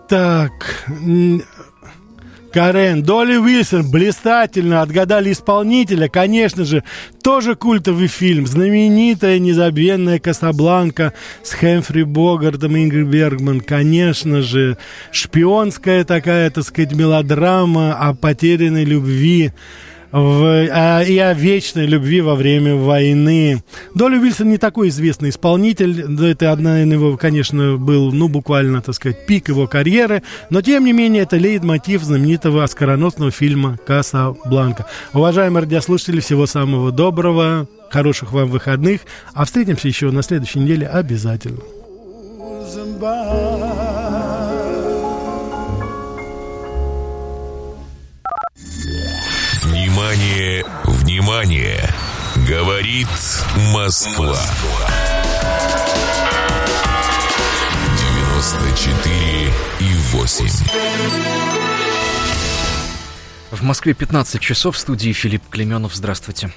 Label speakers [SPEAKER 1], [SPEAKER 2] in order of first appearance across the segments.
[SPEAKER 1] Так, Карен, Долли Уилсон, блистательно отгадали исполнителя, конечно же, тоже культовый фильм, знаменитая незабвенная «Касабланка» с Хэмфри Богартом и Ингрид Бергман, конечно же, шпионская такая, так сказать, мелодрама о потерянной любви и о вечной любви во время войны. Долли Уилсон не такой известный исполнитель, это одна из его, конечно, был, буквально, так сказать, пик его карьеры, но, тем не менее, это лейтмотив знаменитого оскароносного фильма «Касабланка». Уважаемые радиослушатели, всего самого доброго, хороших вам выходных, а встретимся еще на следующей неделе обязательно.
[SPEAKER 2] Внимание, внимание! Говорит Москва. 94,8.
[SPEAKER 3] В Москве 15 часов, в студии Филипп Клеменов. Здравствуйте.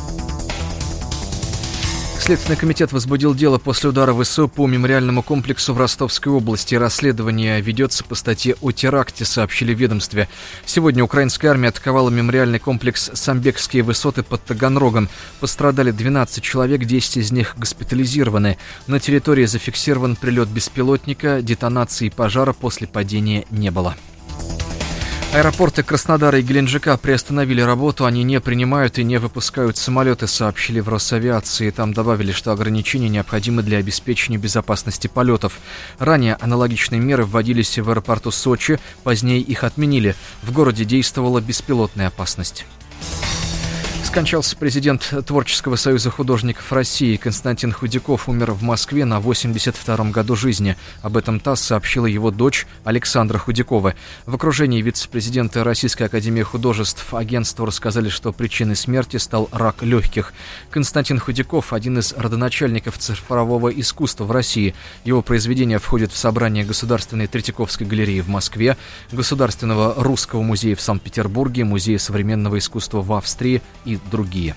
[SPEAKER 3] Следственный комитет возбудил дело после удара ВСУ по мемориальному комплексу в Ростовской области. Расследование ведется по статье о теракте, сообщили в ведомстве. Сегодня украинская армия атаковала мемориальный комплекс «Самбекские высоты» под Таганрогом. Пострадали 12 человек, 10 из них госпитализированы. На территории зафиксирован прилет беспилотника, детонации пожара после падения не было. Аэропорты Краснодара и Геленджика приостановили работу, они не принимают и не выпускают самолеты, сообщили в Росавиации. Там добавили, что ограничения необходимы для обеспечения безопасности полетов. Ранее аналогичные меры вводились в аэропорту Сочи, позднее их отменили. В городе действовала беспилотная опасность. Скончался президент Творческого союза художников России Константин Худяков, умер в Москве на 82-м году жизни. Об этом ТАСС сообщила его дочь Александра Худякова. В окружении вице-президента Российской академии художеств агентству рассказали, что причиной смерти стал рак легких. Константин Худяков – один из родоначальников цифрового искусства в России. Его произведения входят в собрание Государственной Третьяковской галереи в Москве, Государственного русского музея в Санкт-Петербурге, Музея современного искусства в Австрии и другие.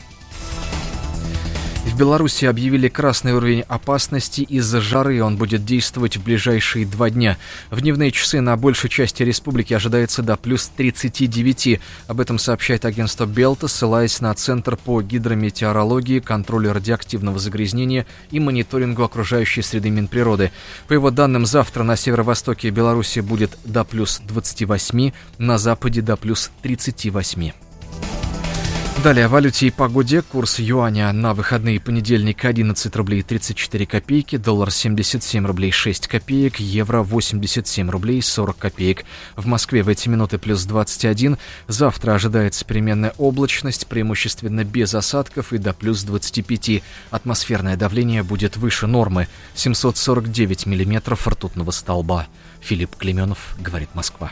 [SPEAKER 3] В Беларуси объявили красный уровень опасности из-за жары. Он будет действовать в ближайшие 2 дня. В дневные часы на большей части республики ожидается до плюс 39. Об этом сообщает агентство Белта, ссылаясь на Центр по гидрометеорологии, контролю радиоактивного загрязнения и мониторингу окружающей среды Минприроды. По его данным, завтра на северо-востоке Беларуси будет до плюс 28, на западе до плюс 38. Далее о валюте и погоде. Курс юаня на выходные: понедельник 11 рублей 34 копейки, доллар 77 рублей 6 копеек, евро 87 рублей 40 копеек. В Москве в эти минуты плюс 21. Завтра ожидается переменная облачность, преимущественно без осадков, и до плюс 25. Атмосферное давление будет выше нормы. 749 миллиметров ртутного столба. Филипп Клеменов, говорит Москва.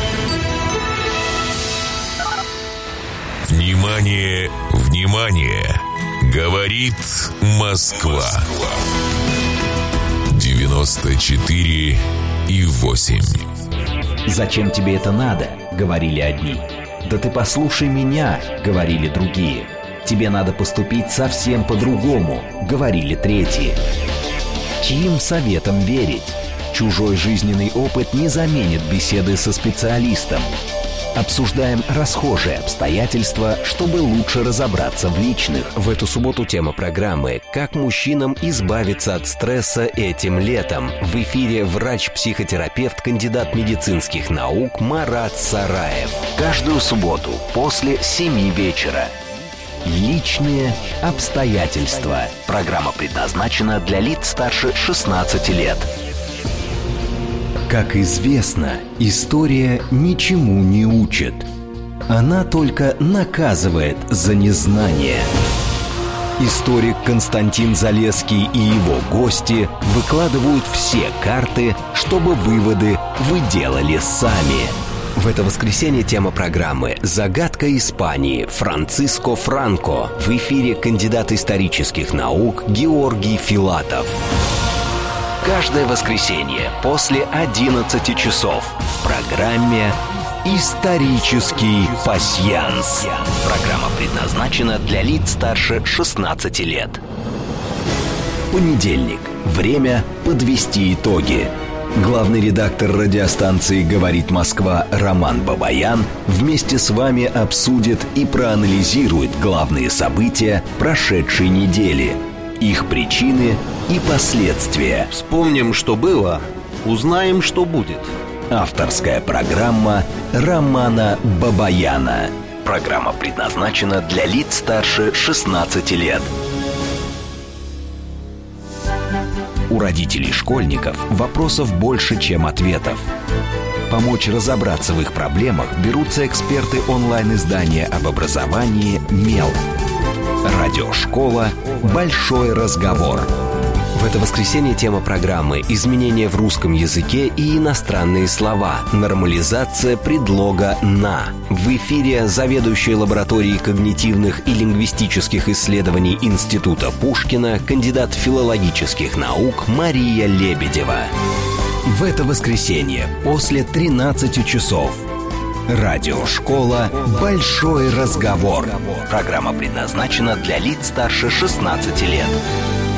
[SPEAKER 2] Внимание, внимание! Говорит Москва. 94,8.
[SPEAKER 4] «Зачем тебе это надо?» — говорили одни. «Да ты послушай меня!» — говорили другие. «Тебе надо поступить совсем по-другому!» — говорили третьи. Чьим советам верить? Чужой жизненный опыт не заменит беседы со специалистом. Обсуждаем расхожие обстоятельства, чтобы лучше разобраться в личных. В эту субботу тема программы «Как мужчинам избавиться от стресса этим летом». В эфире врач-психотерапевт, кандидат медицинских наук Марат Сараев. Каждую субботу после 7 вечера. Личные обстоятельства. Программа предназначена для лиц старше 16 лет. Как известно, история ничему не учит. Она только наказывает за незнание. Историк Константин Залесский и его гости выкладывают все карты, чтобы выводы вы делали сами. В это воскресенье тема программы «Загадка Испании» Франциско Франко. В эфире кандидат исторических наук Георгий Филатов. Каждое воскресенье после 11 часов в программе «Исторический пасьянс». Программа предназначена для лиц старше 16 лет. Понедельник. Время подвести итоги. Главный редактор радиостанции «Говорит Москва» Роман Бабаян вместе с вами обсудит и проанализирует главные события прошедшей недели, их причины и последствия.
[SPEAKER 5] Вспомним, что было, узнаем, что будет.
[SPEAKER 4] Авторская программа Романа Бабаяна. Программа предназначена для лиц старше 16 лет. У родителей школьников вопросов больше, чем ответов. Помочь разобраться в их проблемах берутся эксперты онлайн-издания об образовании «Мел». Радиошкола «Большой разговор».
[SPEAKER 6] В это воскресенье тема программы «Изменения в русском языке и иностранные слова. Нормализация предлога «на». В эфире заведующая лабораторией когнитивных и лингвистических исследований Института Пушкина, кандидат филологических наук Мария Лебедева. В это воскресенье после 13 часов. Радиошкола «Большой разговор». Программа предназначена для лиц старше 16 лет.